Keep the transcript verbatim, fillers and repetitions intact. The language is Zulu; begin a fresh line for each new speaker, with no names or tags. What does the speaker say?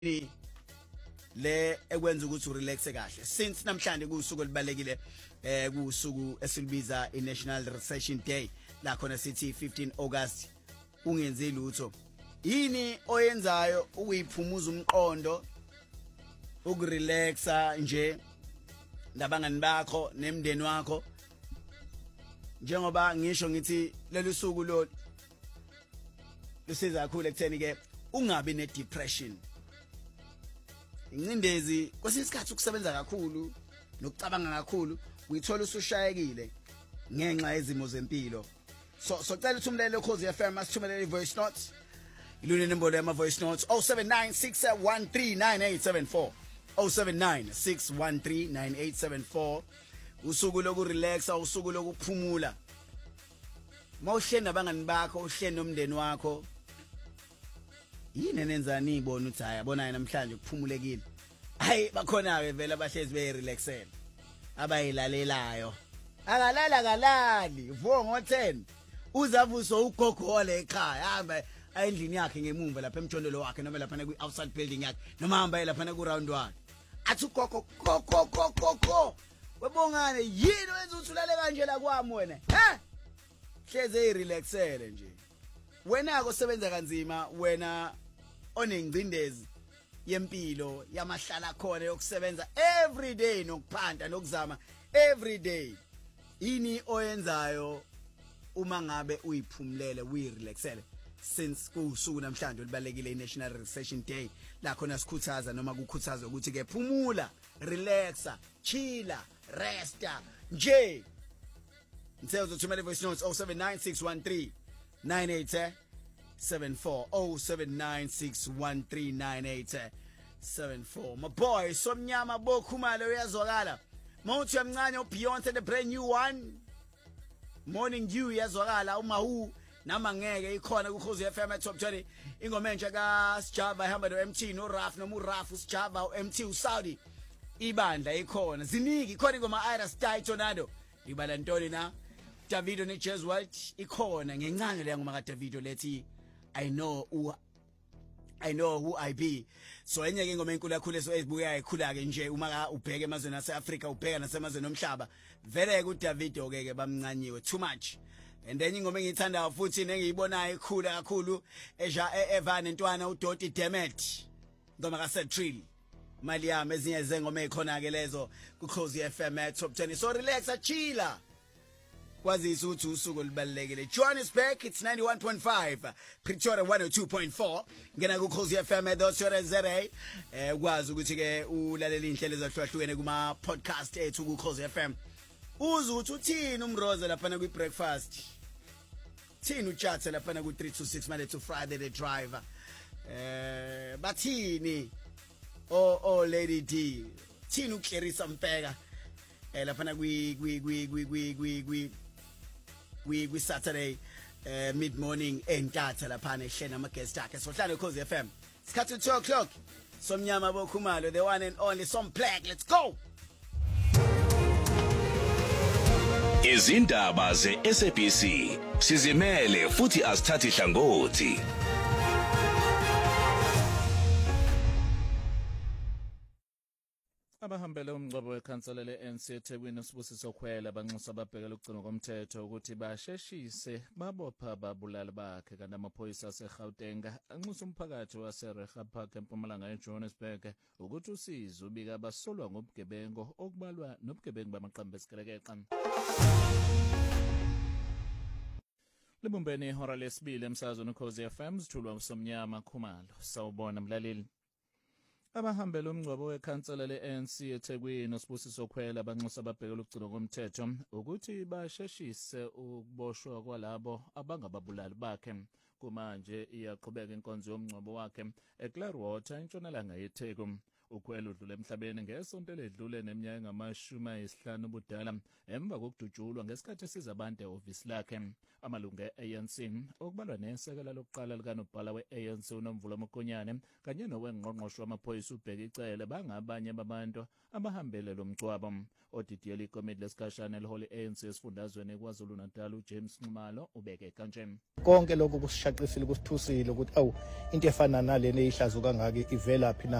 le ekwenza ukuthi urelaxe kahle since namhlanje kusuku libalekile eh kusuku esilibiza iNational Recession Day la khona sithi fifteen August ungenzi lutho yini oyenzayo ukuyiphumuza umqondo ukurelaxa nje nabangani bakho nemndeni wakho njengoba ngisho ngithi leli suku lo lusiza kakhulu ekutheni ke ungabi ne depression incindezi kwesisikhathi ukusebenza kakhulu nokucabanga kakhulu uyithola usushayekile ngenxa yezimo zempilo so socela uthumlele ukhozi F M asithumelele voice notes ilune nombolo yama voice notes oh seven nine six one three nine eight seven four oh seven nine six one three nine eight seven four usuku loku relaxa usuku lokuphumula mawuhleli nabangani bakho uhleli nomndeni wakho yini nenzani ibona uthi hayi yabona namhlanje kuphumulekile hayi bakhona ke vele abahlezi be relaxela abayilalelayo akalala kalali vuka ngo ten uzavuso ugogole ekhaya hamba endlini yakhe ngemumva lapha emjondolo wakhe noma lapha ku outside building yakhe noma hamba lapha ku round one athi gogo gogo gogo webongane yini wenza ukuthi ulale kanje la kwami wena he hleze irelaxele nje wena kosebenza kanzima wena onengcindezi yempilo yamahlala khona yokusebenza every day nokuphanda nokuzama every day ini oyenzayo uma ngabe uyiphumulele uyirelaxele since kusuku namhlanje libalekile iNational Recession Day la khona sikhuthaza noma kukhuthaza ukuthi ke phumula relaxa chilla resta nje Nsezo thumela voice notes oh seven nine six one three nine eight seven four oh seven nine six one three nine eight seven four my boy somnyama bokhumalo uyazwakala mawuthi yamncane uBeyonce the brand new one morning dew yazwakala uMahu nama ngeke ikhona kuKhosi F M top twenty ingoma entsha ka Sjava ihamba no M T no Raf noma uRaf uSjava u M T uSaudi ibandla ikhona ziningi ikhona ingoma Ira Style Tornado ibala ntoni na Davido ne Jesuit ikhona ngencane le ngoma ka Davido lethi I know who I know who I be so enye ke ingoma enkulu kakhulu eso ezibuya ikhula ke nje uma ubheke emazweni aseAfrika ubheka nasemazweni omhlaba vele ku Davido ke ke bamncanyiwe too much and then ingoma engiyithanda futhi nengiyibonayo ikhula kakhulu eja Eva nentwana uDoti Demet ngoma ka Setrill mali yami ezinye zengoma ezikhona ke lezo ku Khosi F M top ten so relax achila kwazisa ukuthi usuku libalekile Johannesburg it's ninety-one point five Pretoria one oh two point four ngena ku Khosi F M dot eh kwazi ukuthi ke ulalela inhlelo ezahlukahlukene kuma podcast ethu ku Khosi F M uza ukuthi uthini umroza lapha ku breakfast thini uchatha lapha ku three to six Monday to Friday the driver eh bathini oh oh lady D thini uClarissa Mpeka eh lapha kwi kwi kwi kwi kwi kwi we we Saturday uh, mid morning entatha lapha ehlena ama guest akhe sohlala Khosi F M isikhathi two o'clock somnyama bokhumalo the one and only some black let's go
izindaba ze S A B C sizimele futhi asithathi hlangothi
abahambele umngcwabo wekhansela le-N C eThekwini uSibusiso Khwela banxusa ababhekela ukugcinwa komthetho ukuthi basheshise babopha ababulali bakhe kanti amaphoyisa aseGauteng anxusa umphakathi waseReha Park eMpumalanga eJohannesburg ukuthi usizo ubika abasolwa ngobugebengu okubalwa nobugebengu bamaqembu esikelekeqa libumbene ihora lesibili emsakazweni uKhosi F M sithulwa ngusomnyama Khumalo sawubona mlaleli abahambele umngcwabo wekhansela le-N C eThekwini uSibusiso Khwela banxusa ababhekela ukugcinwa komthetho ukuthi basheshise ukuboshwa kwalabo abangababulali bakhe kumanje iyaqhubeka inkonzo yomngcwabo wakhe eClearwater entshonalanga yeTheku Ukhwele udlule emhlabeni ngesonto ledlule neminyaka engamashumi ayisihlanu ubudala emva kokudutshulwa ngesikhathi esiza abantu ehhovisi lakhe. Amalungu e-A N C okubalwa nesekela lokuqala likanobhala we-A N C uNomvula Mokonyane kanye nowengqongqoshe wamaphoyisa uBheki Cele bangabanye babantu abahambele lo mgcwabo. Odidiyela ikomiti lesikhashana elihole i-A N C esifundazweni KwaZulu Natal uJames Nxumalo ubeke kanje.
Konke lokho kusishaqisile kusithusile ukuthi awu into efana nalena eyihlazo kangaka ivela phi na.